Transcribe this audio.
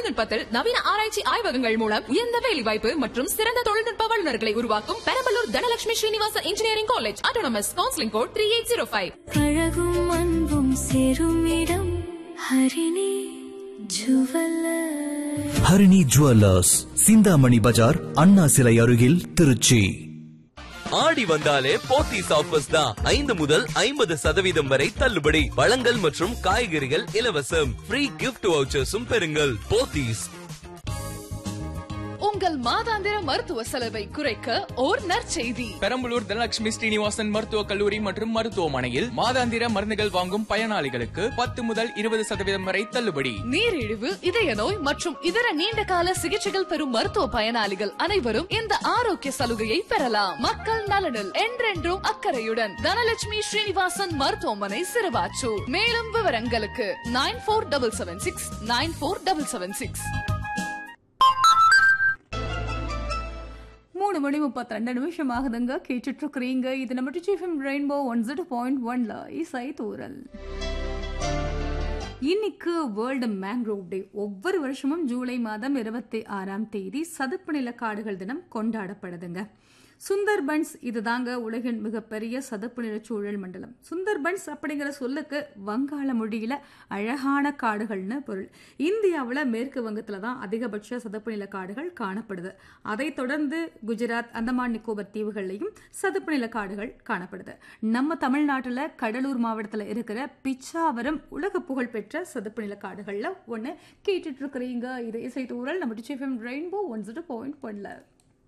தொழில்நுட்பத்தில் நவீன ஆராய்ச்சி ஆய்வகங்கள் மூலம் உயர்ந்த வேலைவாய்ப்பு மற்றும் சிறந்த தொழில்நுட்ப வல்லுநர்களை உருவாக்கும் Perambalur Dhanalakshmi Srinivasa engineering college autonomous counselling code 3805. அழகும் அன்பும் சேரும் இடம் ஹரிணி ஜுவல்லர்ஸ். ஹரிணி ஜுவல்லர்ஸ், சிந்தாமணி பஜார், அண்ணா சிலை அருகில், திருச்சி. ஆடி வந்தாலே போத்தீஸ் ஆஃபர்ஸ் தான். 5 முதல் 50% வரை தள்ளுபடி. பழங்கள் மற்றும் காய்கறிகள் இலவசம். ஃப்ரீ கிஃப்ட் வவுச்சர்ஸும் பெறுங்கள். போத்தீஸ். உங்கள் மாதாந்திர மருத்துவ செலவை குறைக்க ஓர் நற்செய்தி. பெரம்பலூர் தனலட்சுமி ஸ்ரீனிவாசன் மருத்துவ கல்லூரி மற்றும் மருத்துவமனையில் மாதாந்திர மருந்துகள் வாங்கும் பயனாளிகளுக்கு 10 முதல் 20% வரை தள்ளுபடி. நீரிழிவு, இதய நோய் மற்றும் இதர நீண்ட கால சிகிச்சைகள் பெறும் மருத்துவ பயனாளிகள் அனைவரும் இந்த ஆரோக்கிய சலுகையை பெறலாம். மக்கள் நலனில் என்றென்றும் அக்கறையுடன் தனலட்சுமி ஸ்ரீனிவாசன் மருத்துவமனை, சிறுவாச்சூர். மேலும் விவரங்களுக்கு 9477694776. 947776. 3:32 ஆகுதுங்க. கேட்டுட்டு இருக்கிறீங்க. இது நம்ம டிச்சிஎஃப்எம் ரெயின்போ 101.1ல இசை தூரல். இன்னைக்கு வேர்ல்டு மேங்க்ரோவ் டே. ஒவ்வொரு வருஷமும் ஜூலை மாதம் 26ஆம் தேதி சதுப்பு நில காடுகள் தினம் கொண்டாடப்படுதுங்க. சுந்தர்பன்ஸ் இதுதாங்க உலகின் மிகப்பெரிய சதுப்பு நில சூழல் மண்டலம். சுந்தர்பன்ஸ் அப்படிங்கிற சொல்லுக்கு வங்காள மொழியில அழகான காடுகள்னு பொருள். இந்தியாவில் மேற்கு வங்கத்துல தான் அதிகபட்ச சதுப்பு நில காடுகள் காணப்படுது. அதை தொடர்ந்து குஜராத், அந்தமான் நிக்கோபர் தீவுகள்லையும் சதுப்பு நில காடுகள் காணப்படுது. நம்ம தமிழ்நாட்டில் கடலூர் மாவட்டத்தில் இருக்கிற பிச்சாவரம் உலக புகழ் பெற்ற சதுப்பு நில காடுகள்ல ஒன்று. கேட்டுட்டு இருக்கிறீங்க. இது இசை தூரல் நம்ம டிச்சிஎஃப்எம் ரெயின்போ 101.1ல.